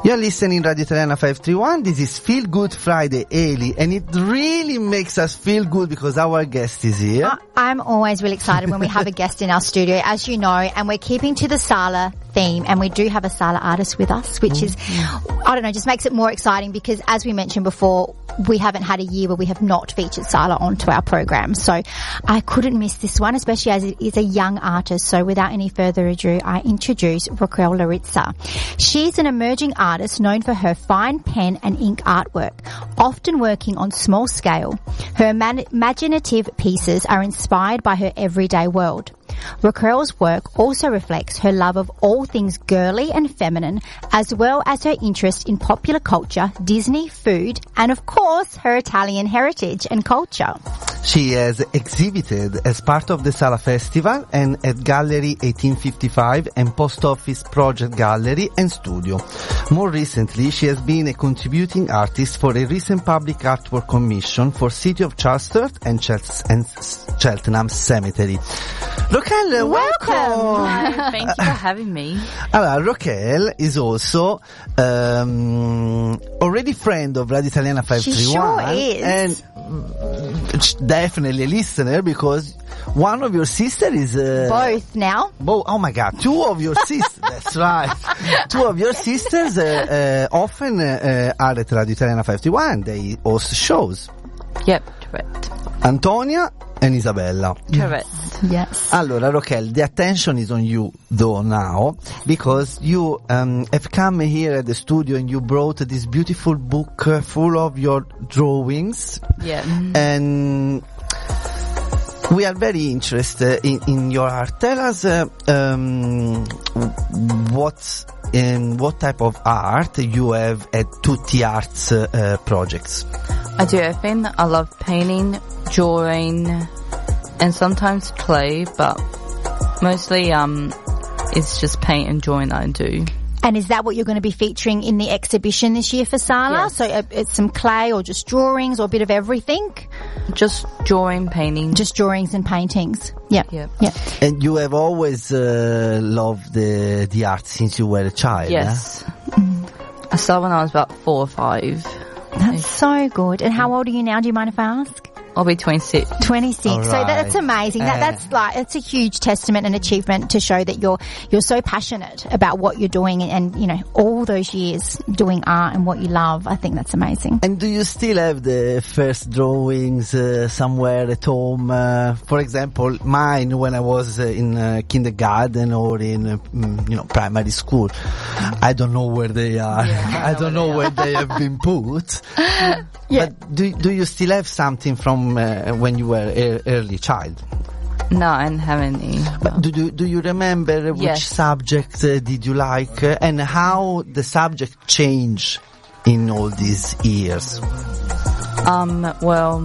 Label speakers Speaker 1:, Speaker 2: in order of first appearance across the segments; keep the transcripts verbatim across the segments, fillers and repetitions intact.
Speaker 1: You're listening Radio Italiana five three one. This is Feel Good Friday, Eli, and it really makes us feel good because our guest is here.
Speaker 2: I- I'm always really excited when we have a guest in our studio, as you know, and we're keeping to the Sala theme, and we do have a Sala artist with us, which is, I don't know, just makes it more exciting because, as we mentioned before, we haven't had a year where we have not featured Sala onto our program. So I couldn't miss this one, especially as it is a young artist. So without any further ado, I introduce Raquel Larizza. She's an emerging artist known for her fine pen and ink artwork, often working on small scale. Her man- imaginative pieces are inspired by her everyday world. Raquel's work also reflects her love of all things girly and feminine, as well as her interest in popular culture, Disney, food, and of course, her Italian heritage and culture.
Speaker 1: She has exhibited as part of the Sala Festival and at Gallery eighteen fifty-five and Post Office Project Gallery and Studio. More recently, she has been a contributing artist for a recent public artwork commission for City of Charleston and, Chels- and Cheltenham Cemetery. Raquel, welcome!
Speaker 3: Hi, thank you for having me.
Speaker 1: Allora, Raquel is also um, already friend of Radio Italiana five three one.
Speaker 2: She sure is.
Speaker 1: And definitely a listener because one of your sisters is... Uh,
Speaker 2: Both now.
Speaker 1: Bo- oh my God, two of your sisters, that's right. Two of your sisters uh, uh, often uh, are at Radio Italiana five three one. They host shows.
Speaker 3: Yep, correct.
Speaker 1: Antonia and Isabella.
Speaker 3: Correct.
Speaker 2: Yes.
Speaker 1: Allora, Raquel, the attention is on you, though, now, because you um, have come here at the studio and you brought this beautiful book uh, full of your drawings.
Speaker 3: Yeah.
Speaker 1: And we are very interested in, in your art. Tell us uh, um, what in what type of art you have at Tutti Arts uh, uh, projects.
Speaker 3: I do everything. I love painting, drawing, and sometimes clay, but mostly um, it's just paint and drawing that I do.
Speaker 2: And is that what you're going to be featuring in the exhibition this year for Sala?
Speaker 3: Yes.
Speaker 2: So uh, it's some clay or just drawings or a bit of everything?
Speaker 3: Just drawing, painting.
Speaker 2: Just drawings and paintings. Yeah.
Speaker 3: Yep.
Speaker 2: Yeah.
Speaker 1: And you have always uh, loved the the art since you were a child.
Speaker 3: Yes.
Speaker 1: Eh?
Speaker 3: I started when I was about four or five.
Speaker 2: That's so good. And how old are you now? Do you mind if I ask?
Speaker 3: I'll be twenty-six.
Speaker 2: twenty-six.
Speaker 1: All
Speaker 2: So
Speaker 1: right.
Speaker 2: that's amazing. That,
Speaker 1: Uh,
Speaker 2: that's like, it's a huge testament and achievement to show that you're, you're so passionate about what you're doing and, and, you know, all those years doing art and what you love. I think that's amazing.
Speaker 1: And do you still have the first drawings uh, somewhere at home? Uh, for example, mine when I was uh, in uh, kindergarten or in uh, mm, you know primary school. I don't know where they are.
Speaker 3: Yeah,
Speaker 1: I don't know where they have been put.
Speaker 2: Yeah.
Speaker 1: But do do you still have something from uh, when you were a early child?
Speaker 3: No, I didn't have any.
Speaker 1: But do you, do you remember which
Speaker 3: Yes.
Speaker 1: subject uh, did you like uh, and how the subject changed in all these years?
Speaker 3: Um, well,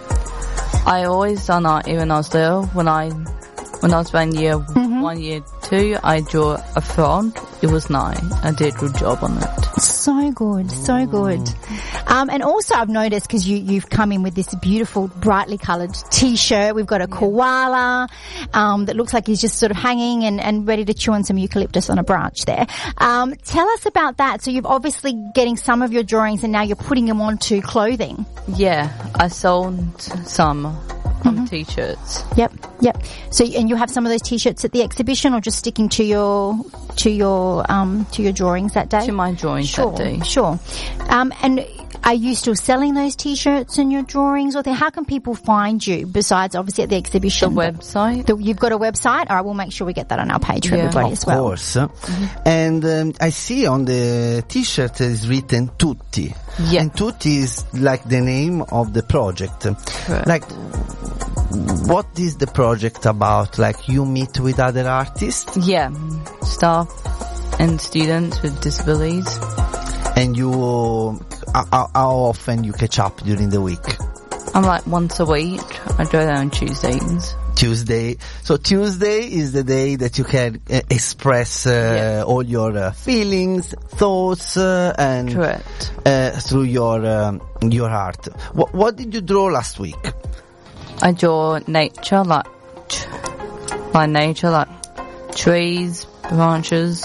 Speaker 3: I always done art even when I was little. When I, when I was about in year one, year two, I drew a frog. It was nice. I did a good job on it.
Speaker 2: So good, so good. Um, and also I've noticed, because you, you've come in with this beautiful, brightly coloured T-shirt. We've got a koala um, that looks like he's just sort of hanging and, and ready to chew on some eucalyptus on a branch there. Um, tell us about that. So you've obviously getting some of your drawings and now you're putting them onto clothing.
Speaker 3: Yeah, I sold some um, t-shirts.
Speaker 2: Yep, yep. So and you have some of those T-shirts at the exhibition, or just sticking to your to your um, to your drawings that day?
Speaker 3: To my drawings
Speaker 2: Sure,
Speaker 3: that day.
Speaker 2: sure. Um, and are you still selling those T-shirts and your drawings, or how can people find you besides obviously at the
Speaker 3: The
Speaker 2: exhibition?
Speaker 3: website.
Speaker 2: The- you've got a website? All right, we'll make sure we get that on our page for
Speaker 3: Yeah.
Speaker 2: everybody
Speaker 1: Of
Speaker 2: as well.
Speaker 1: course. And um, I see on the T-shirt is written Tutti.
Speaker 3: Yeah.
Speaker 1: And Tutti is like the name of the project.
Speaker 3: Correct.
Speaker 1: Like, what is the project about? Like, you meet with other artists
Speaker 3: Yeah, staff and students with disabilities.
Speaker 1: and you, uh, how, how often you catch up during the week?
Speaker 3: I'm like once a week. I go there on Tuesdays.
Speaker 1: Tuesday. So Tuesday is the day that you can uh, express uh,
Speaker 3: Yeah.
Speaker 1: all your uh, feelings, thoughts, uh, and
Speaker 3: Correct.
Speaker 1: uh, through your um, your art. What, what did you draw last week?
Speaker 3: I draw nature, like, t- like nature, like trees, branches,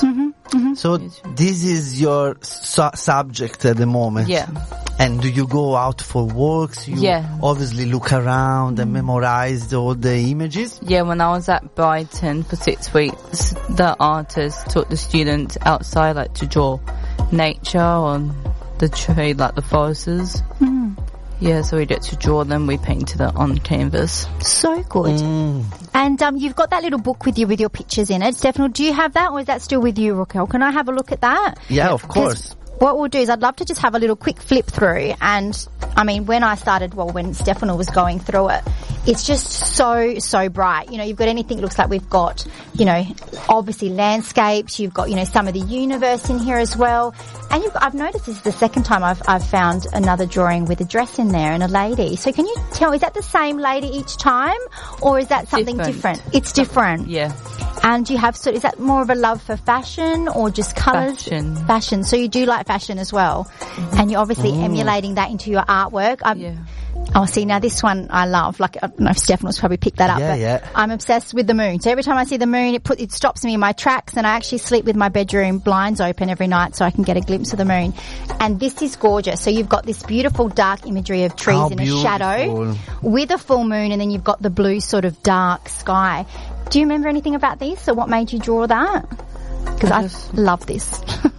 Speaker 1: So this is your su- subject at the moment.
Speaker 3: Yeah.
Speaker 1: And do you go out for walks? You
Speaker 3: Yeah.
Speaker 1: obviously look around and memorize all the images?
Speaker 3: Yeah, when I was at Brighton for six weeks, the artist taught the students outside like to draw nature on the tree, like the forests.
Speaker 2: Mm.
Speaker 3: Yeah, so we get to draw them. We painted it on canvas.
Speaker 2: So good.
Speaker 1: Mm.
Speaker 2: And um, you've got that little book with you with your pictures in it. Stefano, do you have that, or is that still with you, Raquel? Can I have a look at that?
Speaker 1: Yeah, of course.
Speaker 2: What we'll do is I'd love to just have a little quick flip through. And I mean, when I started, well, when Stefano was going through it, it's just so, so bright. You know, you've got anything, looks like we've got, you know, obviously landscapes. You've got, you know, some of the universe in here as well. And you've got, I've noticed this is the second time I've, I've found another drawing with a dress in there and a lady. So can you tell, is that the same lady each time, or is that something different?
Speaker 3: Different.
Speaker 2: It's different.
Speaker 3: Yeah.
Speaker 2: And you have, so is that more of a love for fashion or just colours?
Speaker 3: Fashion.
Speaker 2: Fashion. So you do like fashion as well. Mm-hmm. And you're obviously mm. emulating that into your artwork. I'm,
Speaker 3: Yeah.
Speaker 2: Oh, see, now this one I love. Like, I don't know if Stefano's probably picked that up.
Speaker 1: Yeah,
Speaker 2: but
Speaker 1: yeah.
Speaker 2: I'm obsessed with the moon. So every time I see the moon, it put, it stops me in my tracks, and I actually sleep with my bedroom blinds open every night so I can get a glimpse of the moon. And this is gorgeous. So you've got this beautiful dark imagery of trees
Speaker 1: How
Speaker 2: in
Speaker 1: beautiful.
Speaker 2: a shadow with a full moon, and then you've got the blue sort of dark sky. Do you remember anything about this, or what made you draw that? Because I,
Speaker 3: I just-
Speaker 2: love this.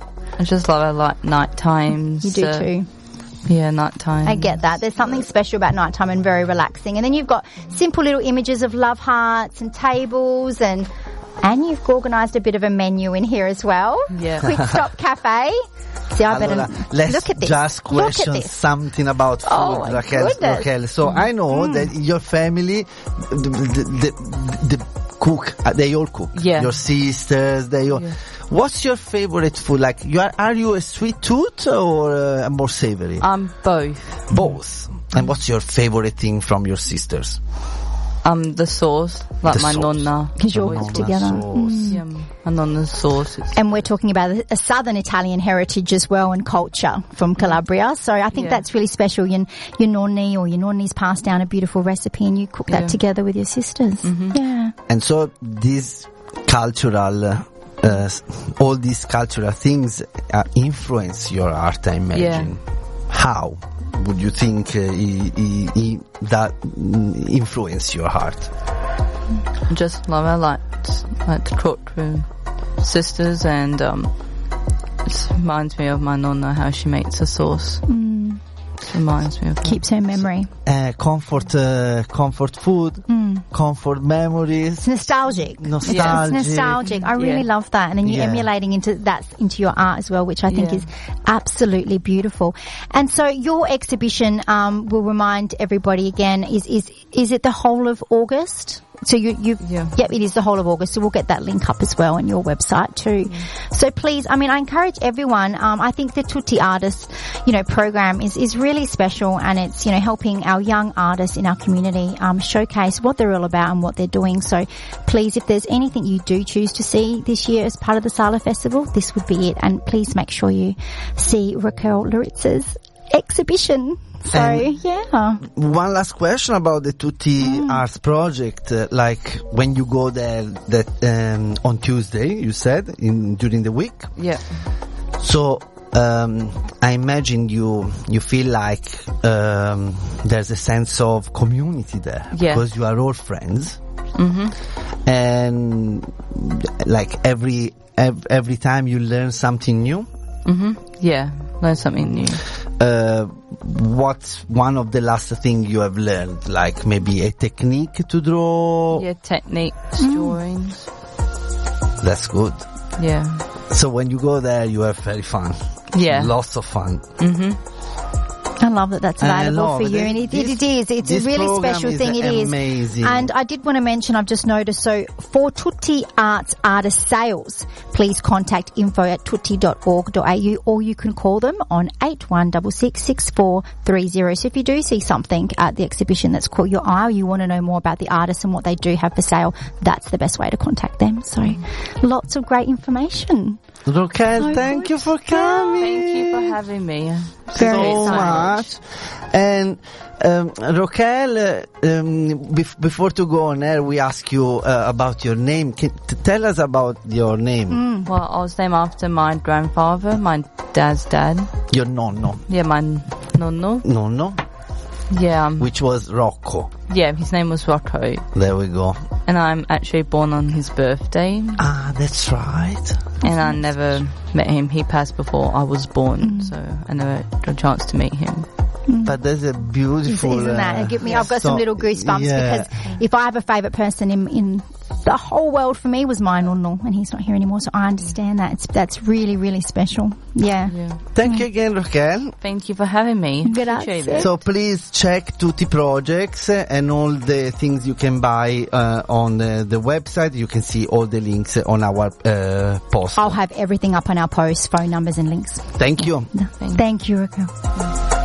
Speaker 3: I just love it like night times.
Speaker 2: You do
Speaker 3: uh,
Speaker 2: too.
Speaker 3: Yeah, night time.
Speaker 2: I get that. There's something special about nighttime and very relaxing. And then you've got simple little images of love hearts and tables, and and you've organised a bit of a menu in here as well.
Speaker 3: Yeah.
Speaker 2: Quick Stop Cafe. See, I better
Speaker 1: Allora, let's
Speaker 2: look at this.
Speaker 1: just
Speaker 2: Look
Speaker 1: question
Speaker 2: at this.
Speaker 1: something about food,
Speaker 2: Oh, my
Speaker 1: Raquel.
Speaker 2: goodness.
Speaker 1: Raquel. So I know that your family, the, the, the, the cook, uh, they all cook.
Speaker 3: Yeah.
Speaker 1: Your sisters, they all.
Speaker 3: Yeah.
Speaker 1: What's your favorite food? Like, you are, are you a sweet tooth or uh, more savory?
Speaker 3: Um, both.
Speaker 1: Both. And what's your favorite thing from your sisters?
Speaker 3: Um, the sauce, like
Speaker 1: The
Speaker 3: my
Speaker 1: sauce.
Speaker 3: nonna.
Speaker 2: Because you all
Speaker 3: always
Speaker 2: cook
Speaker 3: does.
Speaker 2: together.
Speaker 1: Sauce.
Speaker 3: Yeah, my nonna's sauce. It's
Speaker 2: And we're talking about a southern Italian heritage as well and culture from Calabria. So I think
Speaker 3: Yeah.
Speaker 2: that's really special. Your, your nonni or your nonni's passed down a beautiful recipe and you cook that
Speaker 3: Yeah.
Speaker 2: together with your sisters.
Speaker 3: Mm-hmm.
Speaker 2: Yeah.
Speaker 1: And so these cultural, uh, uh, all these cultural things uh, influence your art, I imagine. How would you think uh, i- i- i- that mm, influence your art?
Speaker 3: I just love it. Like, like to cook with sisters, and um, it reminds me of my nonna, how she makes a sauce.
Speaker 2: Mm.
Speaker 3: It reminds me of that.
Speaker 2: Keeps her memory.
Speaker 1: Uh, comfort, uh, comfort food,
Speaker 2: Mm.
Speaker 1: comfort memories,
Speaker 2: It's nostalgic.
Speaker 1: nostalgic.
Speaker 2: It's nostalgic. I really
Speaker 3: Yeah.
Speaker 2: love that. And then you're
Speaker 1: Yeah.
Speaker 2: emulating into that into your art as well, which I think
Speaker 3: Yeah.
Speaker 2: is absolutely beautiful. And so your exhibition um, will remind everybody again, is, is, is it the whole of August? So you, you,
Speaker 3: Yeah.
Speaker 2: yep, it is the whole of August. So we'll get that link up as well on your website too. So please, I mean, I encourage everyone. Um, I think the Tutti Artists, you know, program is, is really special, and it's, you know, helping our young artists in our community, um, showcase what they're all about and what they're doing. So please, if there's anything you do choose to see this year as part of the Sala Festival, this would be it. And please make sure you see Raquel Loritz's exhibition. So,
Speaker 1: And-
Speaker 2: yeah.
Speaker 1: One last question about the Tutti
Speaker 2: Mm.
Speaker 1: Arts project. Uh, like, when you go there that um, on Tuesday, you said, in during the week.
Speaker 3: Yeah.
Speaker 1: So um, I imagine you you feel like um, there's a sense of community there,
Speaker 3: Yeah.
Speaker 1: because you are all friends,
Speaker 3: Mhm.
Speaker 1: and like every ev- every time you learn something new.
Speaker 3: Mhm. Yeah. Learn something new.
Speaker 1: Uh, what's one of the last thing you have learned? Like maybe a technique to draw.
Speaker 3: Yeah. Techniques, drawings.
Speaker 1: That's good.
Speaker 3: Yeah.
Speaker 1: So when you go there, you have very fun.
Speaker 3: Yeah.
Speaker 1: Lots of fun.
Speaker 3: Mhm.
Speaker 2: I love that that's
Speaker 1: I
Speaker 2: available
Speaker 1: know,
Speaker 2: for
Speaker 1: but
Speaker 2: you,
Speaker 1: this-
Speaker 2: and it,
Speaker 1: this-
Speaker 2: it is. It's a
Speaker 1: this
Speaker 2: really
Speaker 1: program
Speaker 2: special
Speaker 1: is
Speaker 2: thing. It is
Speaker 1: amazing.
Speaker 2: And I did want to mention, I've just noticed. So for Tutti Arts artist sales, please contact info at tutti dot org dot a u, or you can call them on eight one six six six four three zero. So if you do see something at the exhibition that's caught your eye, or you want to know more about the artists and what they do have for sale, that's the best way to contact them. So lots of great information.
Speaker 1: Raquel, thank you for coming.
Speaker 3: Thank you for having me.
Speaker 1: So much. And um, Raquel, uh, um, bef- before to go on air, we ask you uh, about your name. Can t- tell us about your name.
Speaker 3: Mm. Well, I was named after my grandfather, my dad's dad.
Speaker 1: Your nonno.
Speaker 3: Yeah, my nonno.
Speaker 1: Nonno.
Speaker 3: Yeah. Um,
Speaker 1: Which was Rocco.
Speaker 3: Yeah, his name was Rocco.
Speaker 1: There we go.
Speaker 3: And I'm actually born on his birthday.
Speaker 1: Ah, that's right.
Speaker 3: And I never met him. He passed before I was born,
Speaker 2: Mm.
Speaker 3: so I never got a chance to meet him.
Speaker 1: But there's a beautiful...
Speaker 2: Isn't that?
Speaker 1: uh,
Speaker 2: Give me, I've got
Speaker 1: so-
Speaker 2: some little goosebumps
Speaker 1: yeah.
Speaker 2: because if I have a favourite person in, in the whole world for me was my nonno, and he's not here anymore, so I understand that. It's, that's really, really special. Yeah.
Speaker 3: Yeah.
Speaker 1: Thank you again, Raquel.
Speaker 3: Thank you for having me.
Speaker 2: Grazie.
Speaker 3: Appreciate it.
Speaker 1: So please check tutti projects uh, and all the things you can buy uh, on uh, the website. You can see all the links on our uh, post.
Speaker 2: I'll have everything up on our post, phone numbers and links.
Speaker 1: Thank you.
Speaker 2: Thank you, Raquel.